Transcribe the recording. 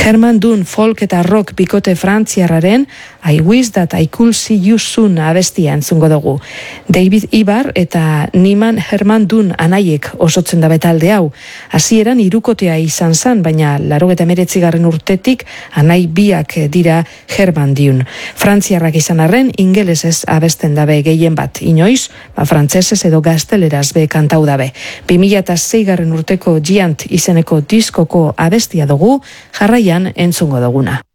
Herman Dunn folk eta rock bikote frantziarraren I Wish That I Could See You Soon abestia entzungo dugu. David Ibar eta Niman Herman Dunn anaiek osotzen dabe talde hau. Hasieran hirukotea izan zen, baina 89. urtetik anai biak dira Herman Dunn. Frantziarrak izan arren ingelesez abesten dabe gehien bat. Inoiz, frantsesez edo gazteleraz be kantau dabe. 2006. urteko Giant izeneko diskoko abestia dugu, jarraian entzungo duguna.